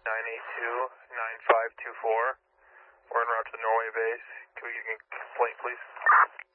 982-9524. We're en route to the Norway base. Can we get a complaint, please?